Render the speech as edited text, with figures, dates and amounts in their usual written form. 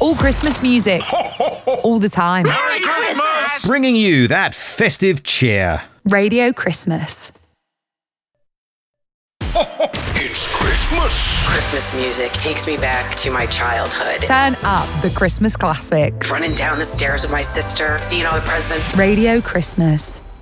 All Christmas music. All the time. Merry Christmas! Bringing you that festive cheer. Radio Christmas. It's Christmas! Christmas music takes me back to my childhood. Turn up the Christmas classics. Running down the stairs with my sister, seeing all the presents. Radio Christmas.